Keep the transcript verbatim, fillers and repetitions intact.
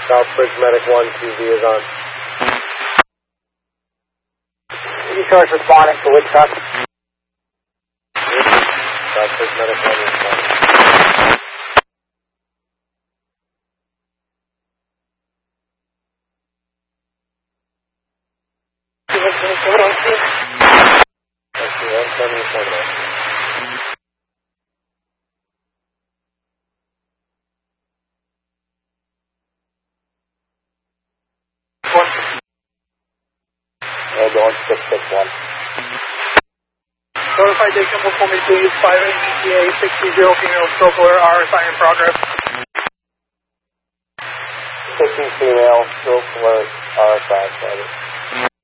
Southbridge Medic one, Q V is on. You charge responding to Woodstock. Southbridge Medic one is on. one seventy-seven. Hold on, six six one. Notify Jacob for me, please. five eight E T A sixty female stroke alert, R S I in progress. sixty female stroke alert, R S I,